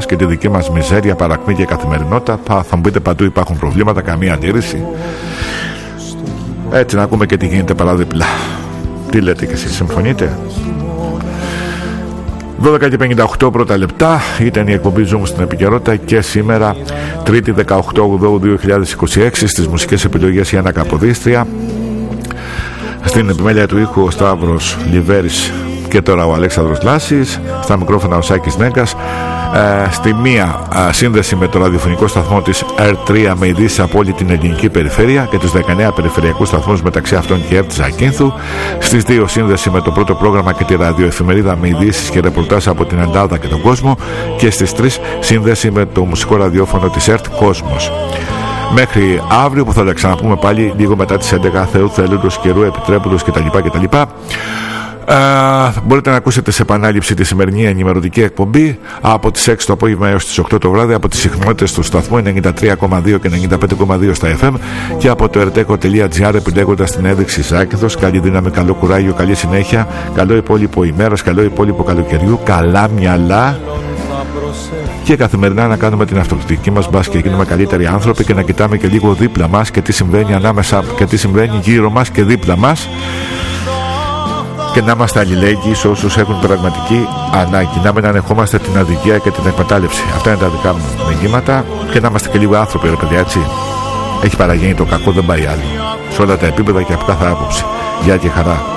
και τη δική μας μιζέρια, παρακμή και καθημερινότητα. Θα μου πείτε παντού υπάρχουν προβλήματα, καμία αντίρρηση. Έτσι να ακούμε και τι γίνεται παραδίπλα. Τι λέτε και εσείς, συμφωνείτε? 12 και 58 πρώτα λεπτά ήταν η εκπομπή Zoom στην επικαιρότητα και σήμερα 3η 18/8/2026 στις μουσικές επιλογές η Άννα Καποδίστρια, στην επιμέλεια του ήχου ο Σταύρος Λιβέρης και τώρα ο Αλέξανδρος Λάσης, στα μικρόφωνα ο Σάκης Νέγκας. Στη μία σύνδεση με το ραδιοφωνικό σταθμό της R3 με ειδήσεις από όλη την ελληνική περιφέρεια και τους 19 περιφερειακούς σταθμούς, μεταξύ αυτών και ΕΡΤ Ζακίνθου. Στις 2 σύνδεση με το πρώτο πρόγραμμα και τη ραδιοεφημερίδα με ειδήσεις και ρεπορτάζ από την Ελλάδα και τον κόσμο, και στις 3 σύνδεση με το μουσικό ραδιόφωνο της ΕΡΤ Κόσμος. Μέχρι αύριο που θα τα ξαναπούμε πάλι λίγο μετά τις 11, Θεού θέλοντος, καιρού επιτρέποντος κτλ. Μπορείτε να ακούσετε σε επανάληψη τη σημερινή ενημερωτική εκπομπή από τις 6 το απόγευμα έως τις 8 το βράδυ από τις συχνότητες του σταθμού 93,2 και 95,2 στα FM και από το erteco.gr επιλέγοντας την ένδειξη Ζάκυνθος. Καλή δύναμη, καλό κουράγιο, καλή συνέχεια, καλό υπόλοιπο ημέρας, καλό υπόλοιπο καλοκαιριού, καλά μυαλά και καθημερινά να κάνουμε την αυτοκριτική μας, μπας και γίνουμε καλύτεροι άνθρωποι και να κοιτάμε και λίγο δίπλα μας και τι συμβαίνει ανάμεσα και τι συμβαίνει γύρω μας και δίπλα μας. Και να είμαστε αλληλέγγυοι σε όσους έχουν πραγματική ανάγκη. Να μην ανεχόμαστε την αδικία και την εκμετάλλευση. Αυτά είναι τα δικά μου μηνύματα. Και να είμαστε και λίγο άνθρωποι, ρε παιδιά, έτσι. Έχει παραγίνει το κακό, δεν πάει άλλο. Σε όλα τα επίπεδα και από κάθε άποψη. Γεια και χαρά.